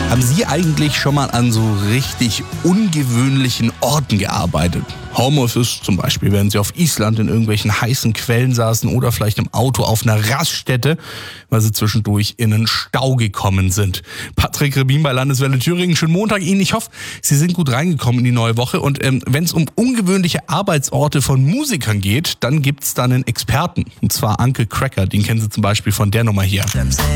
Haben Sie eigentlich schon mal an so richtig ungewöhnlichen Orten gearbeitet? Homeoffice zum Beispiel, während Sie auf Island in irgendwelchen heißen Quellen saßen oder vielleicht im Auto auf einer Raststätte, weil Sie zwischendurch in einen Stau gekommen sind. Patrick Rebin bei Landeswelle Thüringen. Schönen Montag Ihnen. Ich hoffe, Sie sind gut reingekommen in die neue Woche. Und wenn es um ungewöhnliche Arbeitsorte von Musikern geht, dann gibt's da einen Experten. Und zwar Uncle Kracker. Den kennen Sie zum Beispiel von der Nummer hier.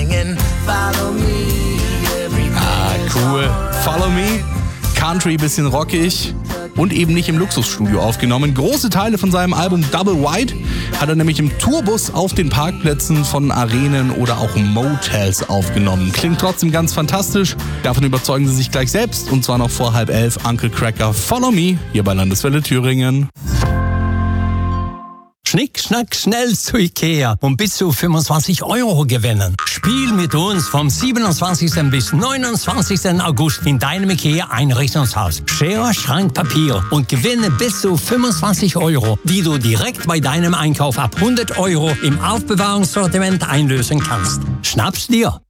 Cool. Follow Me. Country, bisschen rockig. Und eben nicht im Luxusstudio aufgenommen. Große Teile von seinem Album Double Wide hat er nämlich im Tourbus auf den Parkplätzen von Arenen oder auch Motels aufgenommen. Klingt trotzdem ganz fantastisch. Davon überzeugen Sie sich gleich selbst. Und zwar noch vor 10:30. Uncle Kracker, Follow Me, hier bei Landeswelle Thüringen. Schnick, schnack, schnell zu Ikea und bis zu 25 € gewinnen. Spiel mit uns vom 27. bis 29. August in deinem Ikea-Einrichtungshaus. Schere, Schrank, Papier und gewinne bis zu 25 €, die du direkt bei deinem Einkauf ab 100 € im Aufbewahrungssortiment einlösen kannst. Schnapp's dir!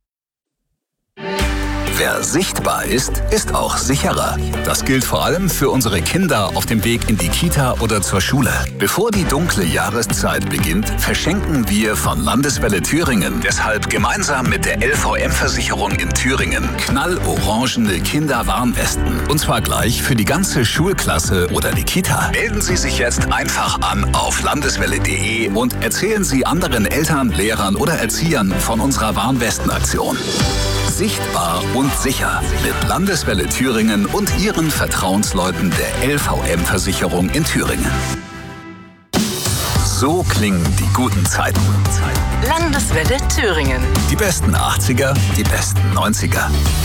Wer sichtbar ist, ist auch sicherer. Das gilt vor allem für unsere Kinder auf dem Weg in die Kita oder zur Schule. Bevor die dunkle Jahreszeit beginnt, verschenken wir von Landeswelle Thüringen deshalb gemeinsam mit der LVM-Versicherung in Thüringen knallorangene Kinderwarnwesten. Und zwar gleich für die ganze Schulklasse oder die Kita. Melden Sie sich jetzt einfach an auf landeswelle.de und erzählen Sie anderen Eltern, Lehrern oder Erziehern von unserer Warnwestenaktion. Sichtbar und sicher mit Landeswelle Thüringen und Ihren Vertrauensleuten der LVM-Versicherung in Thüringen. So klingen die guten Zeiten. Landeswelle Thüringen. Die besten 80er, die besten 90er.